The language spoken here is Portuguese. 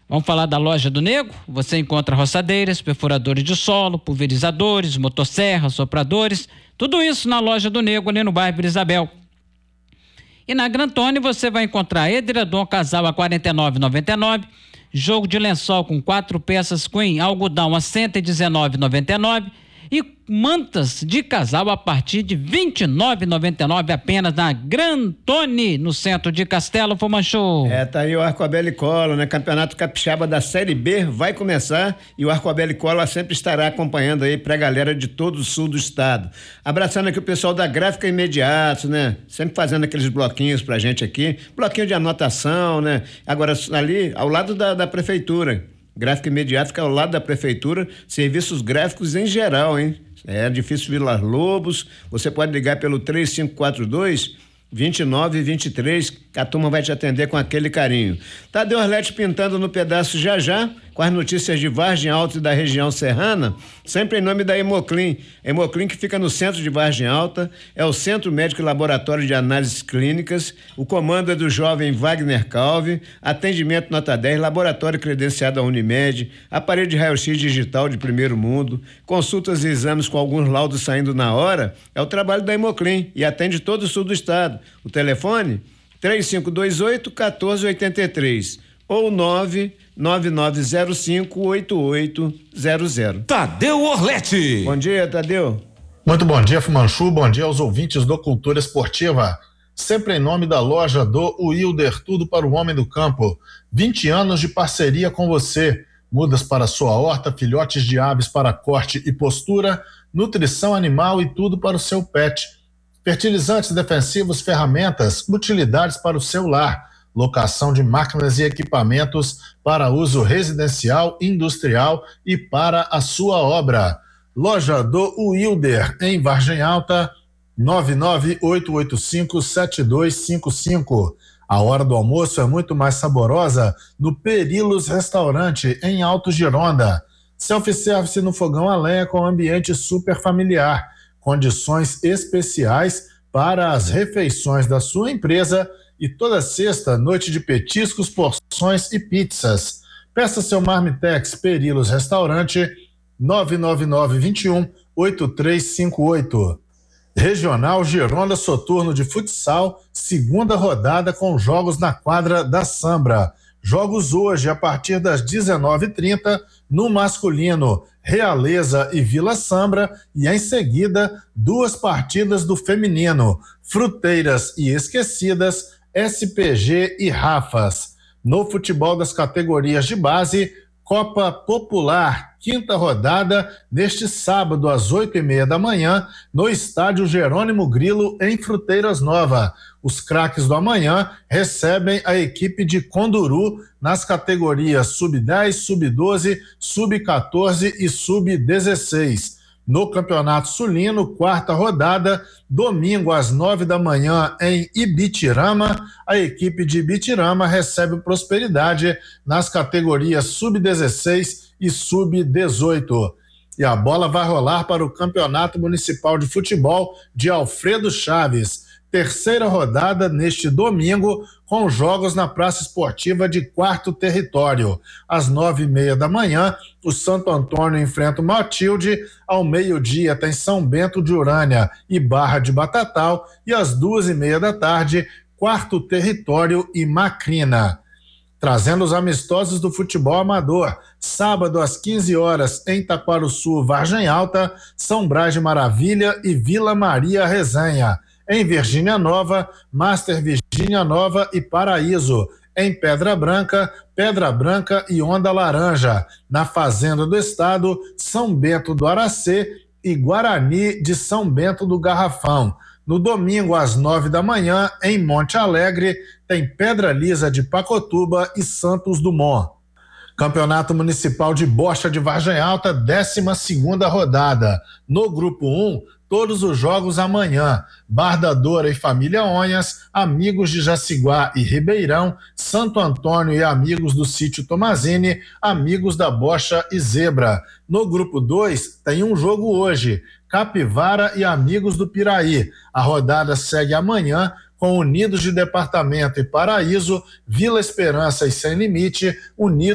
Vamos falar da Loja do Nego? Você encontra roçadeiras, perfuradores de solo, pulverizadores, motosserras, sopradores, tudo isso na Loja do Nego, ali no bairro Vila Isabel. E na Grantone você vai encontrar edredom casal a R$ 49,99, jogo de lençol com 4 peças Queen, algodão a R$ 119,99 e mantas de casal a partir de R$ 29,99 apenas na Grantone, no centro de Castelo Fumanchu. Tá aí o Arco-Abel e Cola, né? Campeonato Capixaba da Série B vai começar e o Arco-Abel e Cola sempre estará acompanhando aí pra galera de todo o sul do estado. Abraçando aqui o pessoal da Gráfica Imediato, né? Sempre fazendo aqueles bloquinhos pra gente aqui, bloquinho de anotação, né? Agora ali ao lado da prefeitura. Gráfica Imediato fica ao lado da prefeitura, serviços gráficos em geral, hein? Edifício Vila Lobos, você pode ligar pelo 3542-2923, que a turma vai te atender com aquele carinho. Tadeu Arlete pintando no pedaço já, com as notícias de Vargem Alta e da região serrana, sempre em nome da Hemoclin. Hemoclin, que fica no centro de Vargem Alta, é o Centro Médico e Laboratório de Análises Clínicas, o comando é do jovem Wagner Calvi, atendimento nota 10, laboratório credenciado à Unimed, aparelho de raio-x digital de primeiro mundo, consultas e exames com alguns laudos saindo na hora, é o trabalho da Hemoclin e atende todo o sul do estado. O telefone 3528-1483 ou 99905-8800. Tadeu Orlete. Bom dia, Tadeu. Muito bom dia, Fumanchu. Bom dia aos ouvintes do Cultura Esportiva. Sempre em nome da loja do Wilder, tudo para o homem do campo. 20 anos de parceria com você. Mudas para sua horta, filhotes de aves para corte e postura, nutrição animal e tudo para o seu pet. Fertilizantes defensivos, ferramentas, utilidades para o seu lar. Locação de máquinas e equipamentos para uso residencial, industrial e para a sua obra. Loja do Wilder, em Vargem Alta, 99885-7255. A hora do almoço é muito mais saborosa no Perilos Restaurante, em Alto Gironda. Self-service no fogão a lenha com ambiente super familiar. Condições especiais para as refeições da sua empresa e toda sexta, noite de petiscos, porções e pizzas. Peça seu Marmitex Perilos Restaurante, 999-21-8358. Regional Gironda Soturno de Futsal, segunda rodada com jogos na quadra da Sambra. Jogos hoje a partir das 19h30 no masculino, Realeza e Vila Sambra, e em seguida 2 partidas do feminino, Fruteiras e Esquecidas, SPG e Rafas. No futebol das categorias de base, Copa Popular, quinta rodada, neste sábado às 8h30 da manhã, no estádio Jerônimo Grilo, em Fruteiras Nova. Os craques do amanhã recebem a equipe de Conduru nas categorias Sub-10, Sub-12, Sub-14 e Sub-16. No Campeonato Sulino, quarta rodada, domingo às 9 da manhã em Ibitirama, a equipe de Ibitirama recebe o Prosperidade nas categorias Sub-16 e Sub-18. E a bola vai rolar para o Campeonato Municipal de Futebol de Alfredo Chaves. Terceira rodada neste domingo, com jogos na Praça Esportiva de Quarto Território. Às 9h30 da manhã, o Santo Antônio enfrenta o Matilde. Ao meio-dia tem São Bento de Urânia e Barra de Batatal. E às 2h30 da tarde, Quarto Território e Macrina. Trazendo os amistosos do futebol amador. Sábado às 15 horas em Taquarussu, Vargem Alta, São Brás de Maravilha e Vila Maria Resenha. Em Virgínia Nova, Master Virgínia Nova e Paraíso. Em Pedra Branca e Onda Laranja. Na Fazenda do Estado, São Bento do Aracê e Guarani de São Bento do Garrafão. No domingo, às 9 da manhã, em Monte Alegre, tem Pedra Lisa de Pacotuba e Santos Dumont. Campeonato Municipal de Bocha de Vargem Alta, 12ª rodada. No Grupo 1, todos os jogos amanhã. Bardadora e Família Onhas, Amigos de Jaciguá e Ribeirão, Santo Antônio e amigos do Sítio Tomazini, Amigos da Bocha e Zebra. No Grupo 2, tem um jogo hoje, Capivara e Amigos do Piraí. A rodada segue amanhã com Unidos de Departamento e Paraíso, Vila Esperança e Sem Limite, Unidos